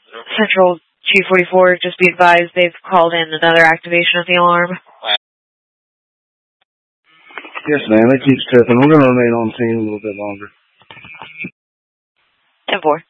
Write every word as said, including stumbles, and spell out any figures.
Central two forty-four, just be advised they've called in another activation of the alarm. Yes, ma'am. It keeps tripping. We're going to remain on scene a little bit longer. ten four.